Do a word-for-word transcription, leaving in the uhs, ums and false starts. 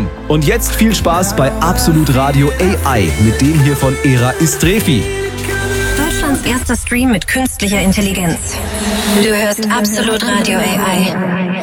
Stimmen. Und jetzt viel Spaß bei Absolut Radio A I mit dem hier von Era Istrefi. Deutschlands erster Stream mit künstlicher Intelligenz. Du hörst Absolut Radio A I.